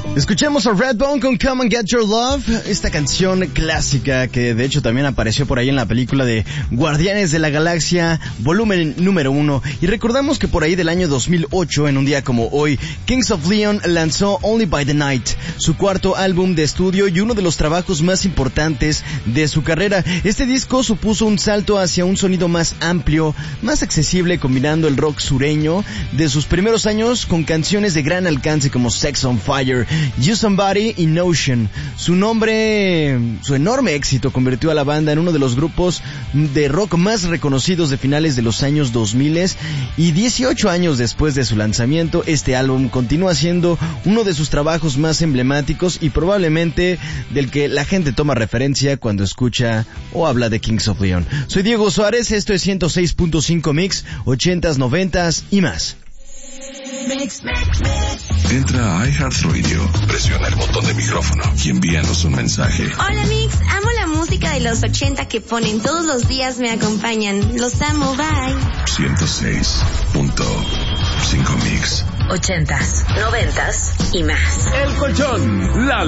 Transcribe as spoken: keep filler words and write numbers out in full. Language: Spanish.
Escuchemos a Redbone con Come and Get Your Love, esta canción clásica que de hecho también apareció por ahí en la película de Guardianes de la Galaxia, volumen número uno. Y recordamos que por ahí del año dos mil ocho, en un día como hoy, Kings of Leon lanzó Only by the Night, su cuarto álbum de estudio y uno de los trabajos más importantes de su carrera. Este disco supuso un salto hacia un sonido más amplio, más accesible, combinando el rock sureño de sus primeros años con canciones de gran alcance como Sex on Fire, You Somebody y Notion. Su nombre, su enorme éxito convirtió a la banda en uno de los grupos de rock más reconocidos de finales de los años dos mil, y dieciocho años después de su lanzamiento, este álbum continúa siendo uno de sus trabajos más emblemáticos y probablemente del que la gente toma referencia cuando escucha o habla de Kings of Leon. Soy Diego Suárez, esto es ciento seis punto cinco Mix, ochentas, noventas y más. Mix, mix, mix. Entra a iHeartRadio, presiona el botón de micrófono y envíanos un mensaje. Hola Mix, amo la música de los ochenta que ponen todos los días, me acompañan. Los amo, bye. ciento seis punto cinco Mix. Ochentas, noventas y más. El colchón, la